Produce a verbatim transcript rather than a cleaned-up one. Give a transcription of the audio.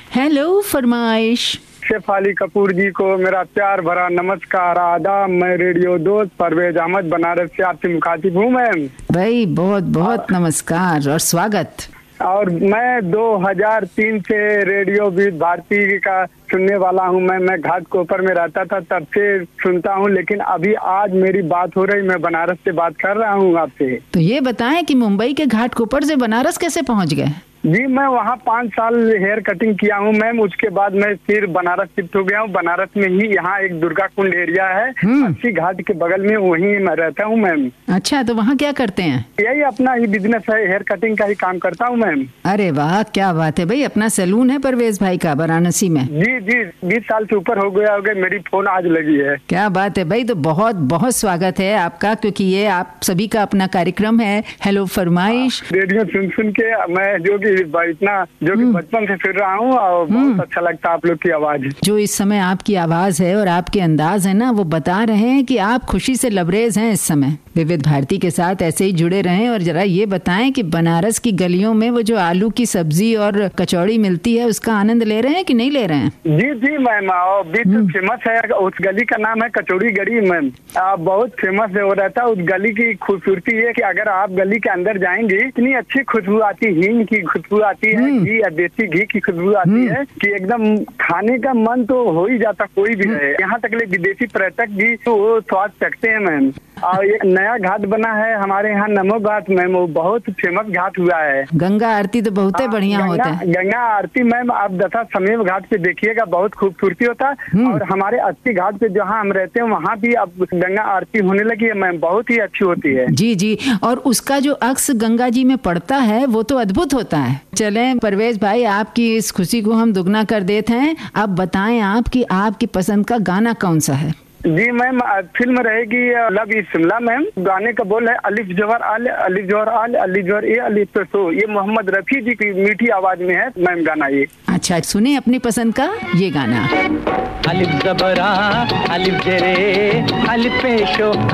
Hello फरमाइश। Chef Ali Kapoor जी को मेरा प्यार भरा नमस्कार, आदाब। मैं रेडियो दोस्त परवेज अहमद बनारस से आपसे मुखातिब हूँ मैम। भाई बहुत बहुत नमस्कार और स्वागत। और मैं दो हज़ार तीन से रेडियो विविध भारती का सुनने वाला हूँ। मैं मैं घाटकोपर में रहता था, तब से सुनता हूँ, लेकिन अभी आज मेरी बात हो रही, मैं बनारस से बात कर रहा हूँ आपसे। तो ये बताएं कि मुंबई के घाटकोपर से बनारस कैसे पहुँच गए? जी, मैं वहाँ पाँच साल हेयर कटिंग किया हूँ मैम। उसके बाद मैं फिर बनारस शिफ्ट हो गया हूँ। बनारस में ही यहाँ एक दुर्गा कुंड एरिया है, अस्सी घाट के बगल में, वहीं मैं रहता हूँ मैम। अच्छा, तो वहाँ क्या करते हैं? यही अपना ही बिजनेस है, हेयर कटिंग का ही काम करता हूँ मैम। अरे वाह, क्या बात है भाई। अपना सैलून है परवेज भाई का वाराणसी में? जी जी, बीस साल से ऊपर हो गया हो गया, मेरी फोन आज लगी है। क्या बात है भाई। तो बहुत बहुत स्वागत है आपका, क्योंकि ये आप सभी का अपना कार्यक्रम है हेलो फरमाइश। रेडियो सुन सुन के मैं जो कि इतना जो कि बचपन से फिर रहा हूँ, और बहुत अच्छा लगता है आप लोग की आवाज। जो इस समय आपकी आवाज है और आपके अंदाज है ना, वो बता रहे हैं कि आप खुशी से लबरेज हैं इस समय। विविध भारती के साथ ऐसे ही जुड़े रहें। और जरा ये बताएं कि बनारस की गलियों में वो जो आलू की सब्जी और कचौड़ी मिलती है, उसका आनंद ले रहे हैं कि नहीं ले रहे हैं? जी जी मैम, बिल्कुल फेमस है। उस गली का नाम है कचौड़ी गली मैम, बहुत फेमस है। वो रहता है उस गली की खूबसूरती है कि अगर आप गली के अंदर जाएंगे, इतनी अच्छी खुशबू आती, हींग की खुशबू आती है, घी या देसी घी की खुशबू आती है कि एकदम खाने का मन तो हो ही जाता, कोई भी है। यहाँ तक ले विदेशी पर्यटक भी तो वो स्वाद चखते हैं मैम। और ये नया घाट बना है हमारे यहाँ, नमो घाट मैम, वो बहुत फेमस घाट हुआ है। गंगा आरती तो बहुत बढ़िया होता है। गंगा आरती मैम आप दशा समीप घाट पे देखिएगा, बहुत खूबसूरती होता है। और हमारे अस्सी घाट पे जहाँ हम रहते हैं, वहाँ भी अब गंगा आरती होने लगी है मैम, बहुत ही अच्छी होती है। जी जी, और उसका जो अक्स गंगा जी में पड़ता है, वो तो अद्भुत होता है। चलें परवेज भाई, आपकी इस खुशी को हम दुगना कर देते हैं। अब बताएं आप कि आपकी पसंद का गाना कौन सा है? जी मैम, फिल्म रहेगी लव इज शिमला मैम। गाने का बोल है अलिफ जवाहर आल, अलिफ जवाहर आल, अलिफ जवाहर ए, अलिफ तो सो। ये मोहम्मद रफी जी की मीठी आवाज में है मैम गाना ये। अच्छा, सुने अपनी पसंद का ये गाना। अलिफ जबरा अलिफ जरे अलिफ पेशो